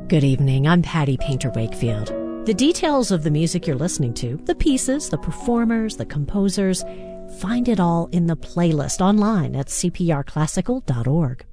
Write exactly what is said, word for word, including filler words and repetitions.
Good evening, I'm Patty Painter Wakefield. The details of the music you're listening to, the pieces, the performers, the composers, find it all in the playlist online at c p r classical dot org.